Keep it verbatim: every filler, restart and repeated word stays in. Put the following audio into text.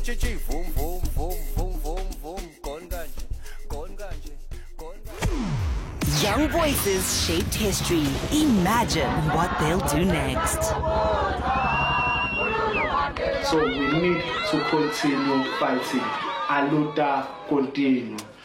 Young voices shaped history. Imagine what they'll do next. So we need to continue fighting. A luta continua.